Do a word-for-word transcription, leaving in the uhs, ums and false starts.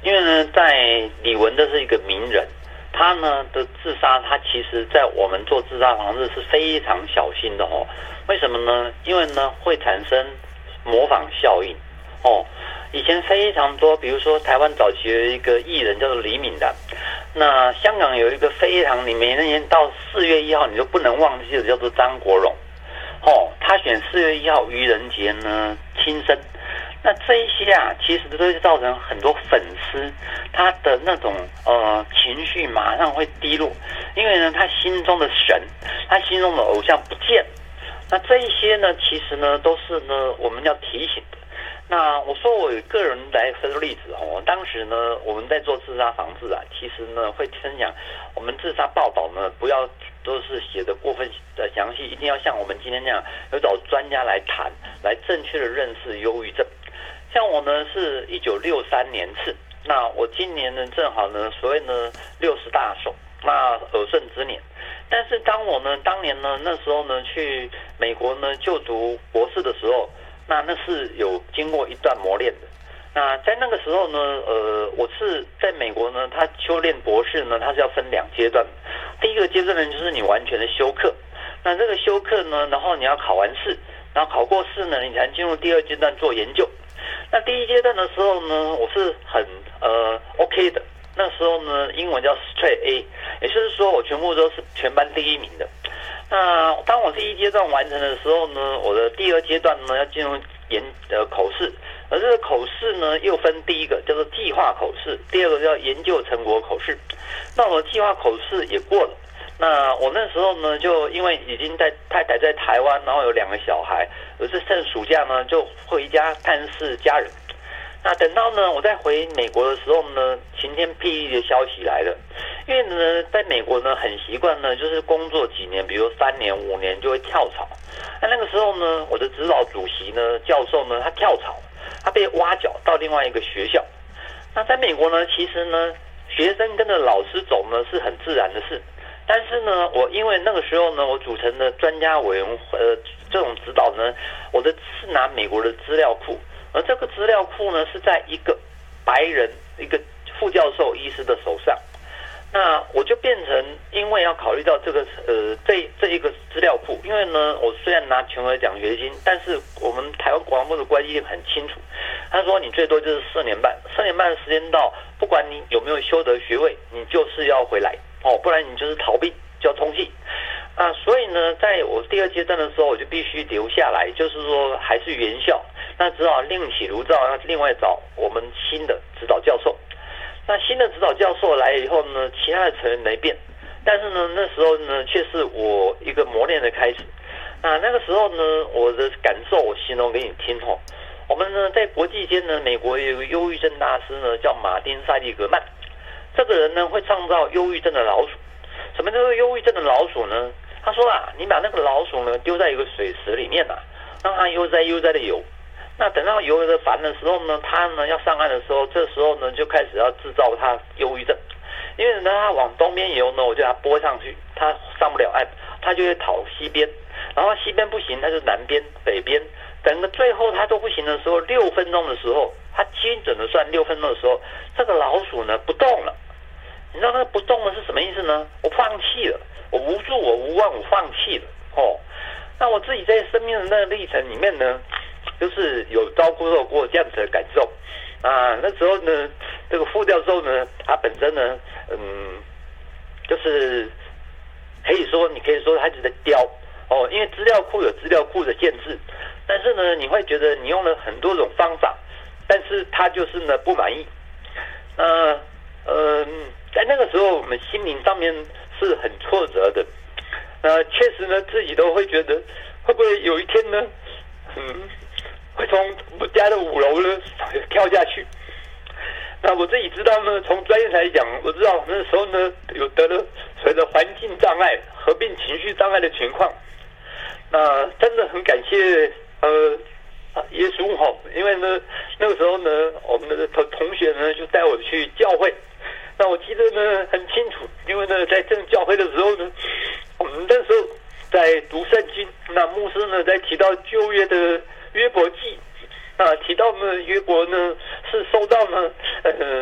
因为呢，在李玟这是一个名人，他呢的自杀，他其实在我们做自杀防治是非常小心的哦。为什么呢？因为呢会产生模仿效应哦。以前非常多，比如说台湾早期有一个艺人叫做李敏的，那香港有一个非常，你每年到四月一号你就不能忘记的叫做张国荣，哦，他选四月一号愚人节呢轻生，那这一些啊，其实都会造成很多粉丝他的那种呃情绪马上会低落，因为呢他心中的神，他心中的偶像不见，那这一些呢，其实呢都是呢我们要提醒的。那我说我个人来分例子哦，当时呢我们在做自杀防治啊，其实呢会分享我们自杀报道呢不要都是写的过分的详细，一定要像我们今天这样有找专家来谈，来正确的认识忧郁症。像我呢是一九六三年次，那我今年呢正好呢所谓呢六十大寿，那耳顺之年。但是当我呢当年呢那时候呢去美国呢就读博士的时候，那那是有经过一段磨练的。那在那个时候呢，呃，我是在美国呢，他修炼博士呢，他是要分两阶段。第一个阶段呢，就是你完全的修课。那这个修课呢，然后你要考完试，然后考过试呢，你才进入第二阶段做研究。那第一阶段的时候呢，我是很呃 OK 的。那时候呢，英文叫 Straight A， 也就是说我全部都是全班第一名的。那当我第一阶段完成的时候呢，我的第二阶段呢要进入研呃口试，而这个口试呢又分第一个叫做计划口试，第二个叫研究成果口试。那我的计划口试也过了。那我那时候呢，就因为已经在太太在台湾，然后有两个小孩，而是趁暑假呢就回家探视家人。那等到呢，我再回美国的时候呢，晴天霹雳的消息来了。因为呢，在美国呢，很习惯呢，就是工作几年，比如三年、五年就会跳槽。那那个时候呢，我的指导主席呢，教授呢，他跳槽，他被挖角到另外一个学校。那在美国呢，其实呢，学生跟着老师走呢是很自然的事。但是呢，我因为那个时候呢，我组成的专家委员会，呃，这种指导呢，我的是拿美国的资料库。而这个资料库呢，是在一个白人一个副教授医师的手上。那我就变成，因为要考虑到这个呃这这一个资料库，因为呢，我虽然拿全额奖学金，但是我们台湾国防部的关系很清楚。他说你最多就是四年半，四年半的时间到，不管你有没有修得学位，你就是要回来哦，不然你就是逃兵，就要通缉。啊，所以呢，在我第二阶段的时候，我就必须留下来，就是说还是原校。那只好另起炉灶，要另外找我们新的指导教授。那新的指导教授来以后呢，其他的成员没变，但是呢，那时候呢，却是我一个磨练的开始。那那个时候呢，我的感受我形容给你听哦。我们呢，在国际间呢，美国有一个忧郁症大师呢，叫马丁·塞利格曼。这个人呢，会创造忧郁症的老鼠。什么叫做忧郁症的老鼠呢？他说啊，你把那个老鼠呢丢在一个水池里面啊，让它悠哉悠哉的游。那等到游的烦的时候呢，他呢要上岸的时候，这时候呢就开始要制造他忧郁症，因为呢他往东边游呢，我就把他拨上去，他上不了岸，他就会逃西边，然后西边不行，他就南边、北边，等到最后他都不行的时候，六分钟的时候，他精准的算六分钟的时候，这个老鼠呢不动了。你知道那个不动了是什么意思呢？我放弃了，我无助，我无望，我放弃了哦。那我自己在生命的那个历程里面呢，就是有遭受过这样子的感受啊。那时候呢，这个副教授呢，他本身呢，嗯，就是可以说，你可以说他是在雕哦，因为资料库有资料库的限制，但是呢，你会觉得你用了很多种方法，但是他就是呢不满意。那呃，在那个时候，我们心灵上面是很挫折的。那确实呢，自己都会觉得，会不会有一天呢，嗯，会从我家的五楼呢跳下去。那我自己知道呢，从专业来讲，我知道那时候呢有得了所谓的环境障碍合并情绪障碍的情况。那真的很感谢呃耶稣哈，因为呢那个时候呢，我们的同同学呢就带我去教会。那我记得呢很清楚，因为呢在正教会的时候呢，我们那时候在读圣经，那牧师呢在提到旧约的约伯记，啊提到呢约伯呢是受到呢呃